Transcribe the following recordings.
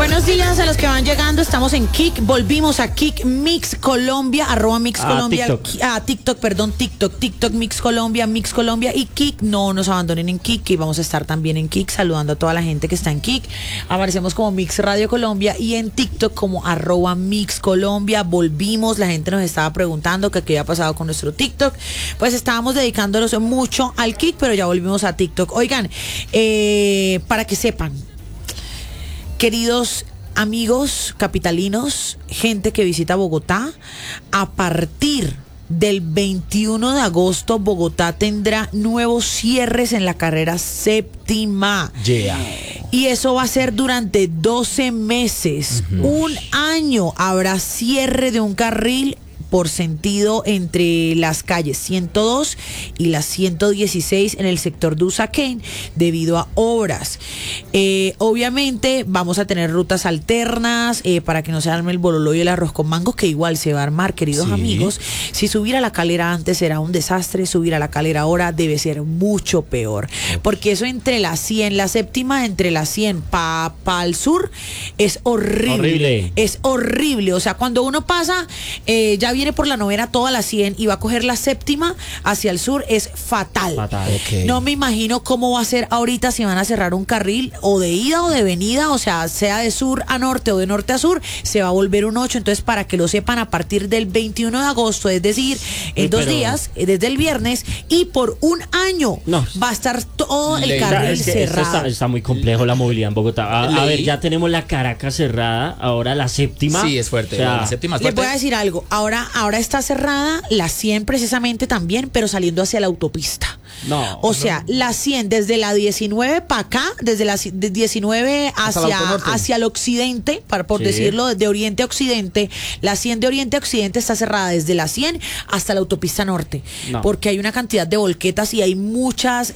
Buenos días a los que van llegando. Estamos en Kik. Volvimos a Kik Mix Colombia, @Mix Colombia. TikTok Mix Colombia y Kik. No nos abandonen en Kik, que vamos a estar también en Kik, saludando a toda la gente que está en Kik. Aparecemos como Mix Radio Colombia y en TikTok como @Mix Colombia. Volvimos, la gente nos estaba preguntando que qué había pasado con nuestro TikTok. Pues estábamos dedicándonos mucho al Kik, pero ya volvimos a TikTok. Oigan, para que sepan, queridos amigos capitalinos, gente que visita Bogotá, a partir del 21 de agosto Bogotá tendrá nuevos cierres en la carrera séptima. Y eso va a ser durante 12 meses. Un año habrá cierre de un carril por sentido entre las calles 102 y la 116 en el sector de Usaquén debido a obras. Obviamente vamos a tener rutas alternas para que no se arme el bololo y el arroz con mango, que igual se va a armar, queridos amigos. Si subir a la calera antes era un desastre, subir a la calera ahora debe ser mucho peor, porque eso entre la 100, la séptima, entre la 100 pa el sur es horrible. Es horrible. O sea, cuando uno pasa, ya viene por la novena toda la 100 y va a coger la séptima hacia el sur, es fatal. Okay. No me imagino cómo va a ser ahorita si van a cerrar un carril o de ida o de venida, o sea de sur a norte o de norte a sur, se va a volver un 8. Entonces, para que lo sepan, a partir del 21 de agosto, es decir, en 2 días, desde el viernes, y por un año va a estar todo el carril cerrado. Está muy complejo la movilidad en Bogotá. A ver, ya tenemos la Caracas cerrada, ahora la séptima. Sí, es fuerte. O sea, la séptima es fuerte. Les voy a decir algo. Ahora está cerrada la 100 precisamente también, pero saliendo hacia la autopista. La 100 desde la 19 para acá, desde la 19 hacia el occidente, por decirlo, de oriente a occidente, la 100 de oriente a occidente está cerrada desde la 100 hasta la autopista norte, porque hay una cantidad de volquetas y hay muchas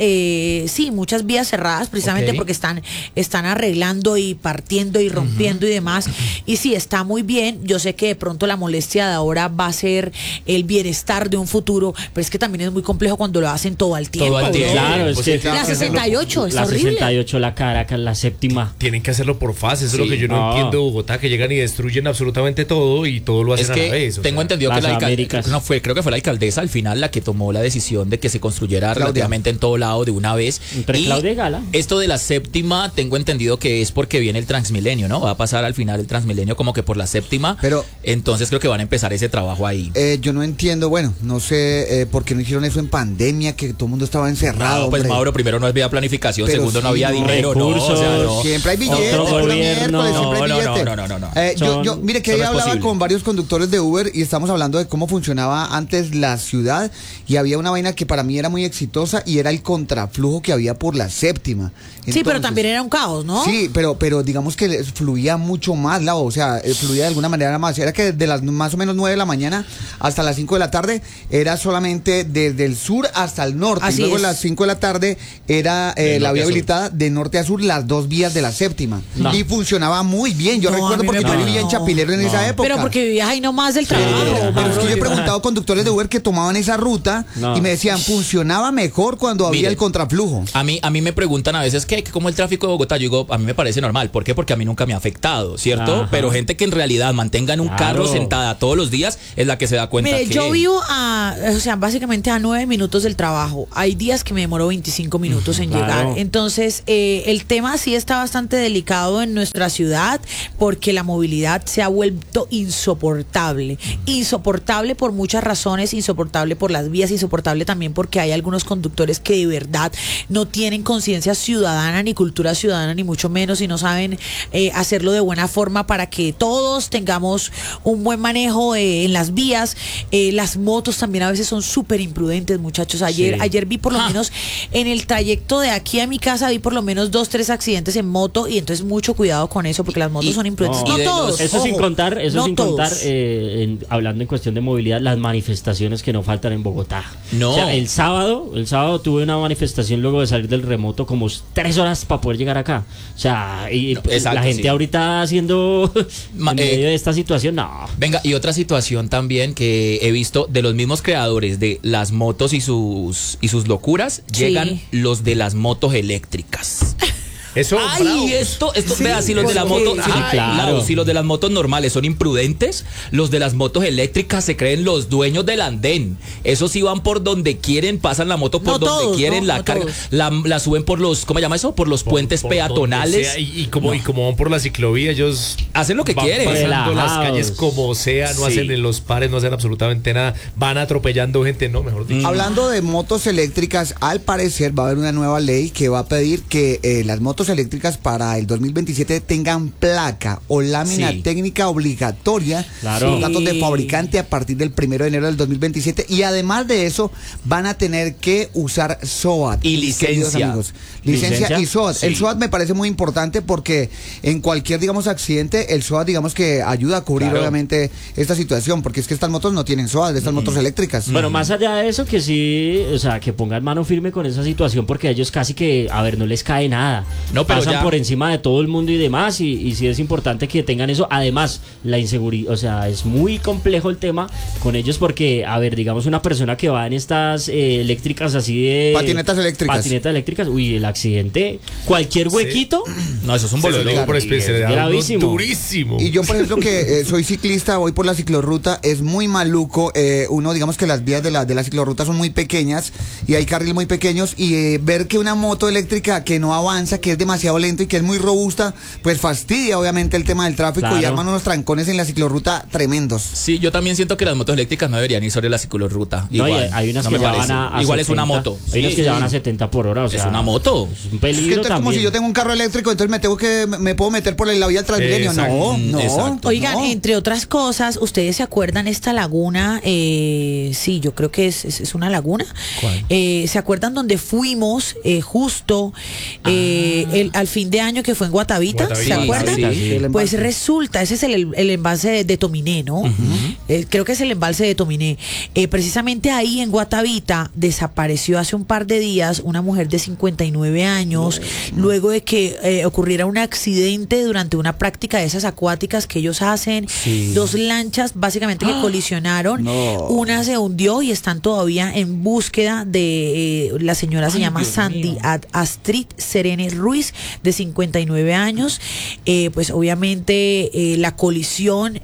vías cerradas precisamente porque están arreglando y partiendo y rompiendo y demás. Y sí, está muy bien. Yo sé que de pronto la molestia de ahora va a ser el bienestar de un futuro, pero es que también es muy complejo cuando lo hacen todo al tiempo. Claro, es que la 68 es horrible. La 68, la Caracas, la séptima. Tienen que hacerlo por fases, eso es lo que yo no entiendo de Bogotá, que llegan y destruyen absolutamente todo y todo lo hacen a la vez. Tengo entendido que creo que fue la alcaldesa al final la que tomó la decisión de que se construyera relativamente en todo lado de una vez. Entre Claudia y Gala. Esto de la séptima, tengo entendido que es porque viene el Transmilenio, ¿no? Va a pasar al final el Transmilenio como que por la séptima. Pero entonces creo que van a empezar ese trabajo ahí. Yo no entiendo, no sé por qué no hicieron eso en pandemia, que todo el mundo estaba encerrado. Pues Mauro, primero no había planificación, segundo no había dinero, Siempre hay billetes, Yo mire que hablaba con varios conductores de Uber y estamos hablando de cómo funcionaba antes la ciudad, y había una vaina que para mí era muy exitosa y era el contraflujo que había por la séptima. Entonces, pero también era un caos, ¿no? Sí, pero digamos que fluía mucho más, fluía de alguna manera más. Era que de las más o menos 9 de la mañana hasta las 5 de la tarde era solamente desde el sur hasta el norte. Así y luego es. a las 5 de la tarde era la vía habilitada de norte a sur, las 2 vías de la séptima. Y funcionaba muy bien. Yo recuerdo porque yo vivía en Chapinero en esa época. Pero porque vivías ahí nomás del trabajo. Pero es que yo he preguntado a conductores de Uber que tomaban esa ruta y me decían, funcionaba mejor cuando había el contraflujo. A mí me preguntan a veces que cómo el tráfico de Bogotá. Yo digo, a mí me parece normal. ¿Por qué? Porque a mí nunca me ha afectado, ¿cierto? Ajá. Pero gente que en realidad mantenga en un carro sentada todos los días es la que se da cuenta. Mire, yo vivo básicamente a 9 minutos del trabajo. Hay días que me demoro 25 minutos en llegar. Entonces, el tema sí está bastante delicado en nuestra ciudad, porque la movilidad se ha vuelto insoportable. Insoportable por muchas razones, insoportable por las vías, insoportable también porque hay algunos conductores que de verdad no tienen conciencia ciudadana, ni cultura ciudadana, ni mucho menos, y no saben hacerlo de buena forma para que todos tengamos un buen manejo en las vías. Las motos también a veces son súper imprudentes, muchachos. Ayer vi por lo menos en el trayecto de aquí a mi casa, vi por lo menos 2-3 accidentes en moto, y entonces mucho cuidado con eso, porque las motos son imprudentes. No todos. Eso sin contar, hablando en cuestión de movilidad, las manifestaciones que no faltan en Bogotá. No. O sea, el sábado tuve una manifestación luego de salir del remoto, como 3 horas para poder llegar acá. O sea, la gente ahorita haciendo en medio de esta situación, Venga, y otra situación también que he visto de los mismos creadores de las motos y sus locuras, llegan los de las motos eléctricas. Eso, ay, esto sí, vea, si los de la moto, claro, si los de las motos normales son imprudentes, los de las motos eléctricas se creen los dueños del andén. Esos sí van por donde quieren, pasan la moto por donde quieren, la cargan, la suben por los, ¿cómo se llama eso? Por los puentes peatonales. Sea, y como van por la ciclovía, ellos hacen lo que quieren. Pasando las calles como sea, no hacen en los pares, no hacen absolutamente nada, van atropellando gente, no, mejor dicho. Hablando de motos eléctricas, al parecer va a haber una nueva ley que va a pedir que las motos eléctricas para el 2027 tengan placa o lámina técnica obligatoria, con datos de fabricante a partir del 1 de enero del 2027, y además de eso van a tener que usar SOAT y licencia. Licencia y SOAT. Sí. El SOAT me parece muy importante porque en cualquier, digamos, accidente, el SOAT, digamos, que ayuda a cubrir obviamente esta situación, porque es que estas motos no tienen SOAT, estas motos eléctricas. Bueno, más allá de eso, que sí, o sea, que pongan mano firme con esa situación, porque a ellos casi que, a ver, no les cae nada. No, pero pasan por encima de todo el mundo y demás, y sí es importante que tengan eso. Además, la inseguridad, o sea, es muy complejo el tema con ellos porque, a ver, digamos, una persona que va en estas eléctricas así de... Patinetas eléctricas. Uy, el accidente, cualquier huequito... No, eso es un bolero. Gravísimo. Durísimo. Y yo, por ejemplo, que soy ciclista, voy por la ciclorruta, es muy maluco. Uno, digamos que las vías de la ciclorruta son muy pequeñas y hay carriles muy pequeños, y ver que una moto eléctrica que no avanza, que es demasiado lento y que es muy robusta, pues fastidia obviamente el tema del tráfico y arman unos trancones en la ciclorruta tremendos. Sí, yo también siento que las motos eléctricas no deberían ir sobre la ciclorruta. No, igual, hay unas que ya van a igual 70, es una moto. Hay unas que ya van a 70 por hora, o sea, es una moto. Es un peligro también. Como si yo tengo un carro eléctrico, entonces me puedo meter por la vía del Transmilenio. No. Oigan, entre otras cosas, ¿ustedes se acuerdan esta laguna? Sí, yo creo que es una laguna. ¿Cuál? ¿Se acuerdan donde fuimos justo al fin de año, que fue en Guatavita? ¿Se acuerdan? Sí. Pues resulta, ese es el embalse de Tominé, ¿no? Creo que es el embalse de Tominé. Precisamente ahí en Guatavita desapareció hace un par de días una mujer de 59 años, luego de que ocurriera un accidente durante una práctica de esas acuáticas que ellos hacen. Dos lanchas básicamente que colisionaron, una se hundió y están todavía en búsqueda de la señora. Se llama Sandy Astrid Serene Ruiz, de 59 años. Pues obviamente la colisión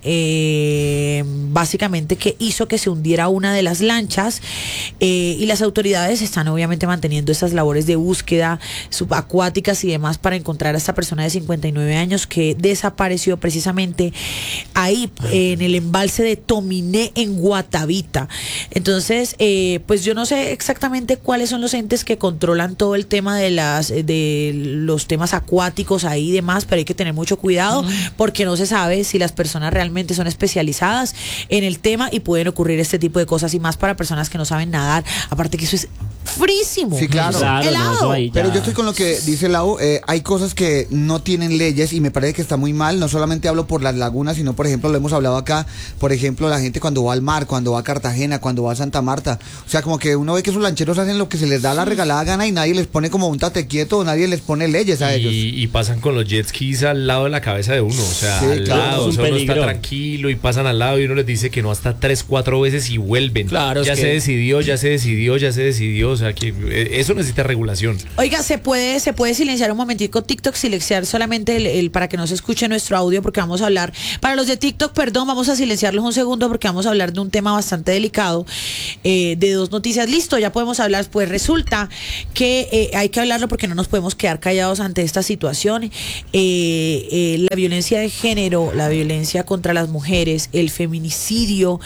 básicamente que hizo que se hundiera una de las lanchas, y las autoridades están obviamente manteniendo estas labores de búsqueda subacuáticas y demás para encontrar a esta persona de 59 años que desapareció precisamente ahí en el embalse de Tominé en Guatavita. Entonces, pues yo no sé exactamente cuáles son los entes que controlan todo el tema de los temas acuáticos ahí y demás, pero hay que tener mucho cuidado porque no se sabe si las personas realmente son especializadas en el tema y pueden ocurrir este tipo de cosas, y más para personas que no saben nadar. Aparte que eso es frísimo. Sí, claro. Helado. Pero yo estoy con lo que dice Lau. Hay cosas que no tienen leyes y me parece que está muy mal. No solamente hablo por las lagunas, sino, por ejemplo, lo hemos hablado acá, por ejemplo, la gente cuando va al mar, cuando va a Cartagena, cuando va a Santa Marta. O sea, como que uno ve que esos lancheros hacen lo que se les da la regalada gana y nadie les pone como un tate quieto, o nadie les pone leyes a ellos. Y pasan con los jet skis al lado de la cabeza de uno. O sea, al lado, o sea, uno está tranquilo y pasan al lado y uno les dice que no hasta 3-4 veces y vuelven. Claro, ya se decidió. O sea, que eso necesita regulación. Oiga, se puede silenciar un momentico TikTok, silenciar solamente el para que no se escuche nuestro audio, porque vamos a hablar, para los de TikTok, perdón, vamos a silenciarlos un segundo porque vamos a hablar de un tema bastante delicado, de dos noticias. Listo, ya podemos hablar. Pues resulta que hay que hablarlo porque no nos podemos quedar callados ante esta situación. La violencia de género, la violencia contra las mujeres, el feminicidio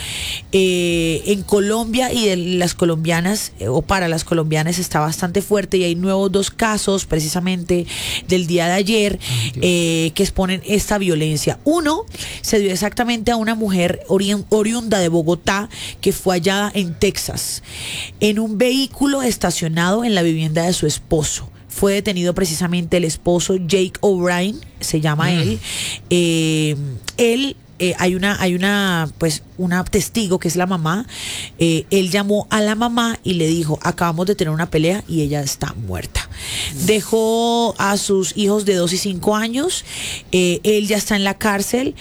en Colombia y de las colombianas o para las colombianas está bastante fuerte, y hay nuevos 2 casos precisamente del día de ayer que exponen esta violencia. Uno se dio exactamente a una mujer oriunda de Bogotá que fue hallada en Texas en un vehículo estacionado en la vivienda de su esposo. Fue detenido precisamente el esposo, Jake O'Brien, se llama él. Hay una testigo que es la mamá. Él llamó a la mamá y le dijo: acabamos de tener una pelea y ella está muerta. Dejó a sus hijos de 2 y 5 años. Él ya está en la cárcel.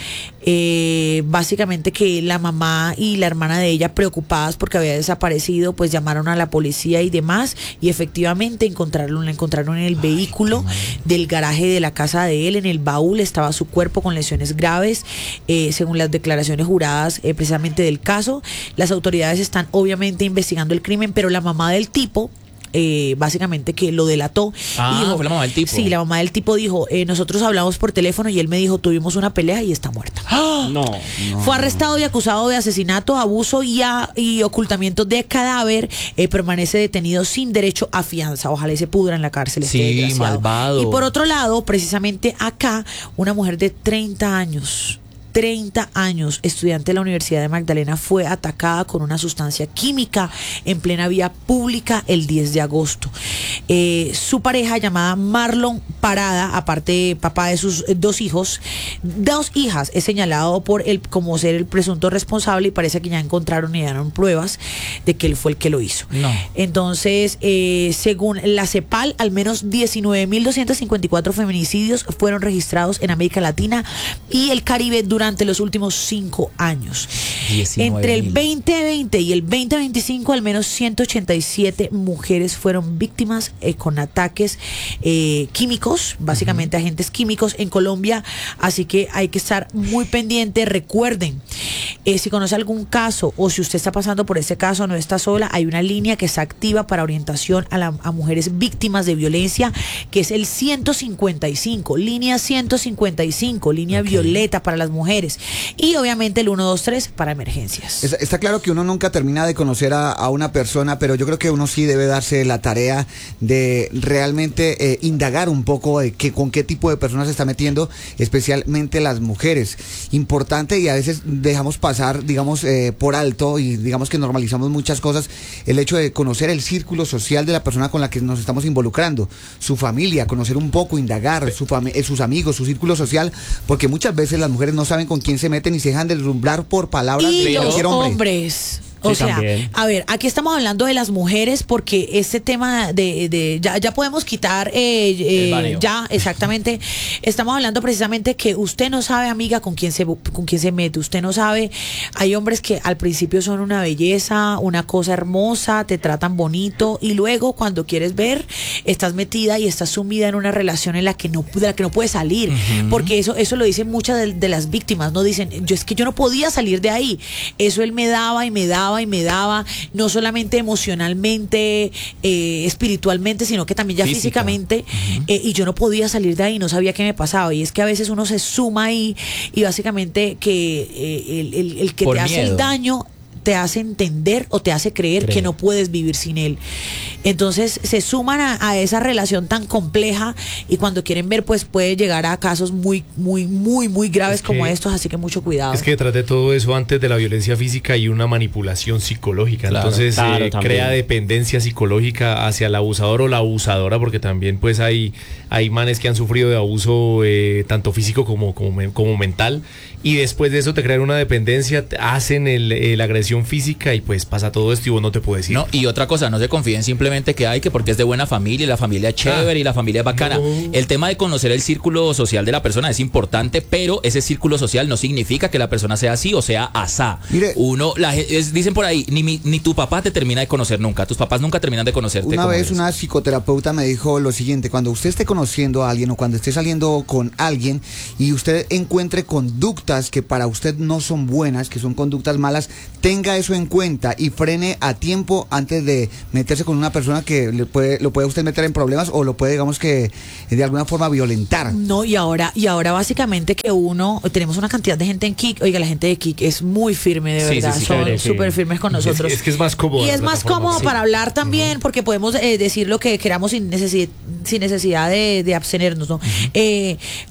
Básicamente que la mamá y la hermana de ella, preocupadas porque había desaparecido, pues llamaron a la policía y demás, y efectivamente la encontraron en el vehículo del garaje de la casa de él. En el baúl estaba su cuerpo con lesiones graves, según las declaraciones juradas precisamente del caso. Las autoridades están obviamente investigando el crimen, pero la mamá del tipo, básicamente que lo delató. Dijo, fue la mamá del tipo. Sí, la mamá del tipo dijo, nosotros hablamos por teléfono y él me dijo, tuvimos una pelea y está muerta. No. Fue arrestado y acusado de asesinato, abuso y ocultamiento de cadáver. Permanece detenido sin derecho a fianza. Ojalá se pudra en la cárcel. Sí, malvado. Y por otro lado, precisamente acá, una mujer de 30 años, estudiante de la Universidad de Magdalena, fue atacada con una sustancia química en plena vía pública el 10 de agosto. Su pareja, llamada Marlon Parada, aparte papá de sus 2 hijos, 2 hijas, es señalado por él como ser el presunto responsable, y parece que ya encontraron y dieron pruebas de que él fue el que lo hizo. No. Entonces, según la CEPAL, al menos 19.254 feminicidios fueron registrados en América Latina y el Caribe durante los últimos 5 años. 19. Entre el 2020 y el 2025, al menos 187 mujeres fueron víctimas con ataques químicos, básicamente agentes químicos en Colombia, así que hay que estar muy pendiente. Recuerden, si conoce algún caso o si usted está pasando por ese caso, no está sola, hay una línea que está activa para orientación a mujeres víctimas de violencia, que es el 155, línea 155, línea violeta para las mujeres, y obviamente el 123 para emergencias. Está claro que uno nunca termina de conocer a una persona, pero yo creo que uno sí debe darse la tarea de realmente indagar un poco de con qué tipo de personas se está metiendo, especialmente las mujeres. Importante, y a veces dejamos pasar, digamos, por alto, y digamos que normalizamos muchas cosas, el hecho de conocer el círculo social de la persona con la que nos estamos involucrando, su familia, conocer un poco, indagar, sus amigos, su círculo social, porque muchas veces las mujeres no saben con quién se meten y se dejan deslumbrar por palabras de cualquier hombre. Hombres. O sea, también. A ver, aquí estamos hablando de las mujeres porque este tema ya podemos quitar ya exactamente. Estamos hablando precisamente que usted no sabe, amiga, con quién se mete. Usted no sabe. Hay hombres que al principio son una belleza, una cosa hermosa, te tratan bonito, y luego cuando quieres ver, estás metida y estás sumida en una relación en la que no puedes salir, porque eso lo dicen muchas de las víctimas, no dicen, yo no podía salir de ahí. Eso él me daba, no solamente emocionalmente, espiritualmente, sino que también ya físicamente, y yo no podía salir de ahí, no sabía qué me pasaba. Y es que a veces uno se suma ahí, y básicamente que el que te hace el daño te hace entender o te hace creer que no puedes vivir sin él. Entonces se suman a esa relación tan compleja, y cuando quieren ver, pues puede llegar a casos muy graves como estos, así que mucho cuidado. Es que detrás de todo eso, antes de la violencia física, hay una manipulación psicológica. Entonces crea dependencia psicológica hacia el abusador o la abusadora, porque también pues hay manes que han sufrido de abuso tanto físico como mental, y después de eso te crean una dependencia, hacen la agresión física, y pues pasa todo esto y vos no te puedes ir. No, y otra cosa, no se confíen simplemente que porque es de buena familia, y la familia es chévere y la familia es bacana. No. El tema de conocer el círculo social de la persona es importante, pero ese círculo social no significa que la persona sea así o sea asá. Mire, dicen por ahí, ni tu papá te termina de conocer nunca, tus papás nunca terminan de conocerte. Una vez una psicoterapeuta me dijo lo siguiente: cuando usted esté conociendo a alguien o cuando esté saliendo con alguien y usted encuentre conductas que para usted no son buenas, que son conductas malas, tenga eso en cuenta y frene a tiempo antes de meterse con una persona que lo puede usted meter en problemas, o lo puede, digamos, que de alguna forma violentar. No, y ahora básicamente que tenemos una cantidad de gente en Kik. Oiga, la gente de Kik es muy firme, de verdad, son súper firmes con nosotros. Es que es más cómodo. Y es más cómodo para hablar también, porque podemos decir lo que queramos sin necesidad de abstenernos, ¿no?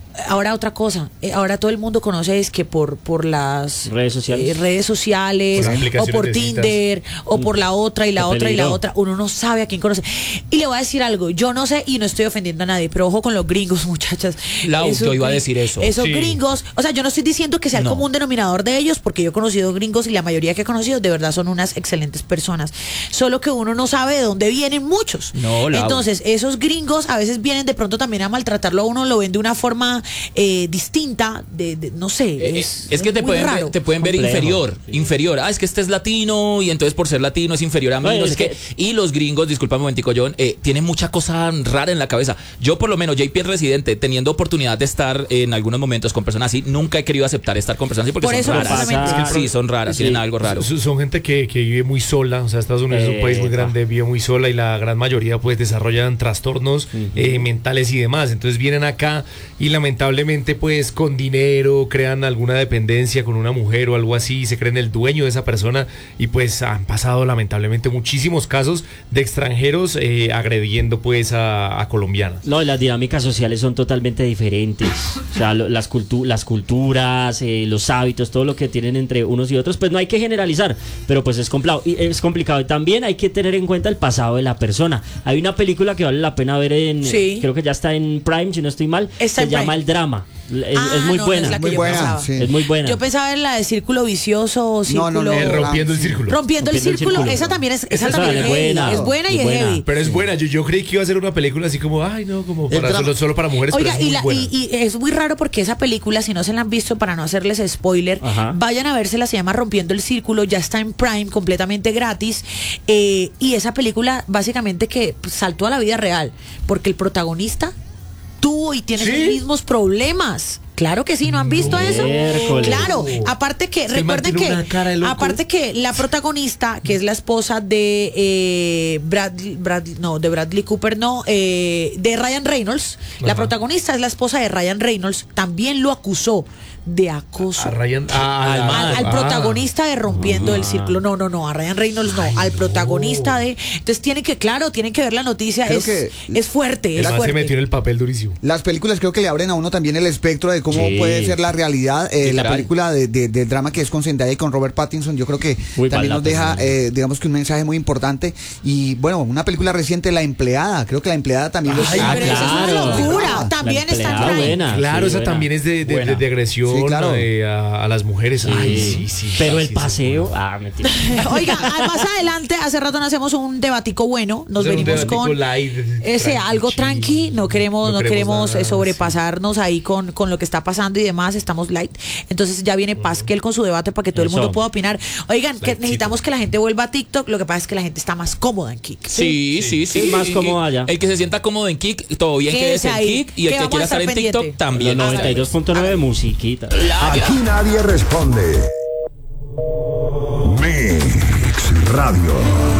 Ahora otra cosa, ahora todo el mundo conoce es que por las redes sociales o por Tinder o por la otra y la otra y la otra, uno no sabe a quién conoce. Y le voy a decir algo, yo no sé y no estoy ofendiendo a nadie, pero ojo con los gringos, muchachas. Yo iba a decir eso. Esos gringos, o sea, yo no estoy diciendo que sea el común denominador de ellos, porque yo he conocido gringos y la mayoría que he conocido de verdad son unas excelentes personas, solo que uno no sabe de dónde vienen muchos. Entonces, esos gringos a veces vienen de pronto también a maltratarlo a uno, lo ven de una forma distinta, no sé, es que te pueden ver inferior. Es que este es latino y entonces por ser latino es inferior a mí, no sé qué. Y los gringos, disculpa un momentico, John, tienen mucha cosa rara en la cabeza. Yo por lo menos, JP es residente, teniendo oportunidad de estar en algunos momentos con personas así, nunca he querido aceptar estar con personas así porque son raras. Sí, son raras, tienen algo raro. Son gente que vive muy sola, o sea, Estados Unidos es un país muy grande, vive muy sola y la gran mayoría pues desarrollan trastornos mentales y demás. Entonces vienen acá y lamentablemente pues con dinero crean alguna dependencia con una mujer o algo así, se creen el dueño de esa persona y pues han pasado lamentablemente muchísimos casos de extranjeros agrediendo pues a colombianas. No, las dinámicas sociales son totalmente diferentes, o sea, las culturas, los hábitos, todo lo que tienen entre unos y otros, pues no hay que generalizar, pero pues es complicado y también hay que tener en cuenta el pasado de la persona. Hay una película que vale la pena ver creo que ya está en Prime, si no estoy mal, se llama El Drama. Es muy buena. Es muy buena. Yo pensaba en la de Círculo Vicioso, Rompiendo el Círculo. Rompiendo el Círculo. Esa también es buena. Es buena y es heavy. Pero es buena. Yo creí que iba a ser una película así como, como solo para mujeres. Oiga, pero es muy buena. Y es muy raro porque esa película, si no se la han visto, para no hacerles spoiler, vayan a vérsela, se llama Rompiendo el Círculo, ya está en Prime, completamente gratis. Y esa película, básicamente, que saltó a la vida real, porque el protagonista tuvo y tiene los mismos problemas. Claro que sí, ¿no han visto eso? Claro, aparte que recuerden que la protagonista, que es la esposa de Bradley Cooper, de Ryan Reynolds, la protagonista es la esposa de Ryan Reynolds, también lo acusó de acoso al protagonista de Rompiendo el Círculo. No, a Ryan Reynolds al protagonista de. Entonces tienen que ver la noticia, es fuerte. Se metió en el papel durísimo. Las películas creo que le abren a uno también el espectro de cómo puede ser la realidad. La película del drama que es con Zendaya y con Robert Pattinson, yo creo que también nos deja, digamos que un mensaje muy importante. Y bueno, una película reciente, La Empleada, creo que La Empleada también pero eso es una locura, también está buena. Claro, esa también es de agresión a las mujeres. Pero el paseo, mentira. Oiga, más adelante, hace rato nos hacemos un debatico bueno, nos venimos con algo tranqui, no queremos sobrepasarnos ahí con lo que está pasando y demás, estamos light. Entonces ya viene Pasquel con su debate para que todo el mundo pueda opinar. Oigan, que necesitamos que la gente vuelva a TikTok, lo que pasa es que la gente está más cómoda en Kik. Sí. Más cómoda allá. El que se sienta cómodo en Kik, todo bien que es en Kik, y el que quiera estar en TikTok también. 92.9 musiquita. Aquí nadie responde. Mix Radio.